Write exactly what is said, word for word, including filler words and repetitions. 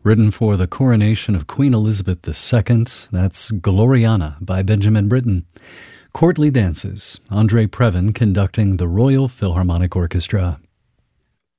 Written for the coronation of Queen Elizabeth the Second, that's Gloriana by Benjamin Britten. Courtly dances, Andre Previn conducting the Royal Philharmonic Orchestra.